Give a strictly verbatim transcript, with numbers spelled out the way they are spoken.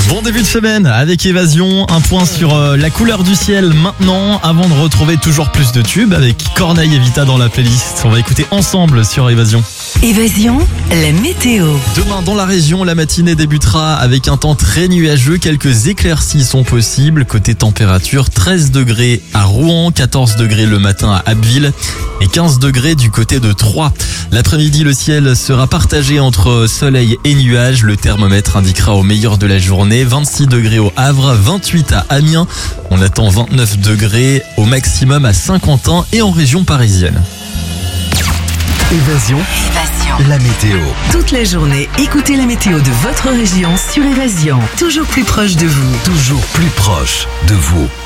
Bon début de semaine avec Évasion, un point sur euh, la couleur du ciel maintenant, avant de retrouver toujours plus de tubes avec Corneille et Vita dans la playlist. On va écouter ensemble sur Évasion. Évasion, la météo. Demain dans la région, la matinée débutera avec un temps très nuageux, quelques éclaircies sont possibles. Côté température, treize degrés à Rouen, quatorze degrés le matin à Abbeville et quinze degrés du côté de Troyes. L'après-midi, le ciel sera partagé entre soleil et nuages. Le thermomètre indiquera au meilleur de la journée vingt-six degrés au Havre, vingt-huit à Amiens. On attend vingt-neuf degrés au maximum à Saint-Quentin et en région parisienne. Évasion, Évasion. la météo. Toute la journée, écoutez la météo de votre région sur Évasion. Toujours plus proche de vous. Toujours plus proche de vous.